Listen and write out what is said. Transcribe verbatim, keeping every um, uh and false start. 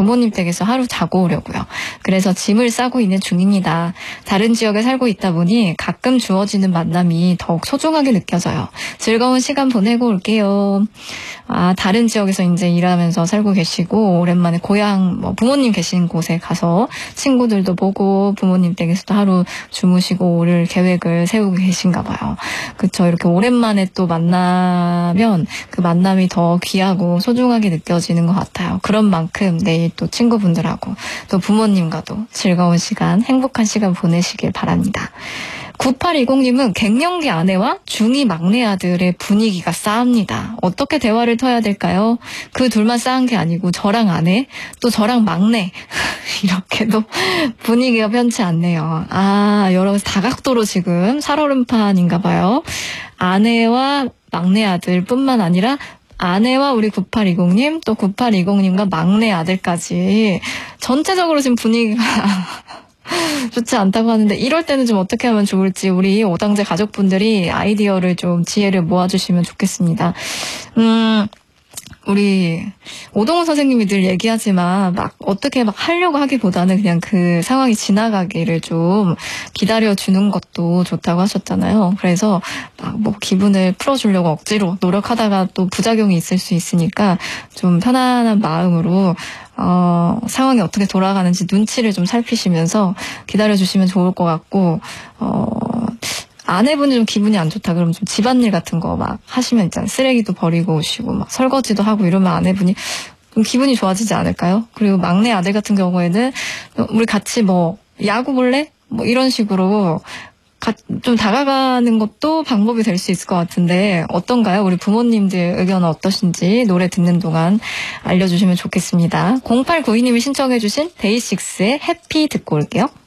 부모님 댁에서 하루 자고 오려고요. 그래서 짐을 싸고 있는 중입니다. 다른 지역에 살고 있다 보니 가끔 주어지는 만남이 더욱 소중하게 느껴져요. 즐거운 시간 보내고 올게요. 아, 다른 지역에서 이제 일하면서 살고 계시고 오랜만에 고향 뭐 부모님 계신 곳에 가서 친구들도 보고 부모님 댁에서도 하루 주무시고 올 계획을 세우고 계신가 봐요. 그쵸. 이렇게 오랜만에 또 만나면 그 만남이 더 귀하고 소중하게 느껴지는 것 같아요. 그런 만큼 내일 또 친구분들하고 또 부모님과도 즐거운 시간, 행복한 시간 보내시길 바랍니다. 구팔이공님은 갱년기 아내와 중이 막내 아들의 분위기가 싸합니다. 어떻게 대화를 터야 될까요? 그 둘만 싸운 게 아니고 저랑 아내, 또 저랑 막내 이렇게도 분위기가 편치 않네요. 아, 여러 다각도로 지금 살얼음판인가 봐요. 아내와 막내 아들뿐만 아니라 아내와 우리 구팔이공님 또 구팔이공님과 막내 아들까지 전체적으로 지금 분위기가 좋지 않다고 하는데 이럴 때는 좀 어떻게 하면 좋을지 우리 오당제 가족분들이 아이디어를 좀 지혜를 모아주시면 좋겠습니다. 음, 우리 오동훈 선생님이 늘 얘기하지만 막 어떻게 막 하려고 하기보다는 그냥 그 상황이 지나가기를 좀 기다려주는 것도 좋다고 하셨잖아요. 그래서 막 뭐 기분을 풀어주려고 억지로 노력하다가 또 부작용이 있을 수 있으니까 좀 편안한 마음으로 어, 상황이 어떻게 돌아가는지 눈치를 좀 살피시면서 기다려주시면 좋을 것 같고, 어, 아내분이 좀 기분이 안 좋다 그러면 좀 집안일 같은 거 막 하시면 있잖아요. 쓰레기도 버리고 오시고 막 설거지도 하고 이러면 아내분이 좀 기분이 좋아지지 않을까요? 그리고 막내 아들 같은 경우에는 우리 같이 뭐 야구 볼래? 뭐 이런 식으로 좀 다가가는 것도 방법이 될 수 있을 것 같은데 어떤가요? 우리 부모님들 의견은 어떠신지 노래 듣는 동안 알려주시면 좋겠습니다. 공팔구이님이 신청해 주신 데이식스의 해피 듣고 올게요.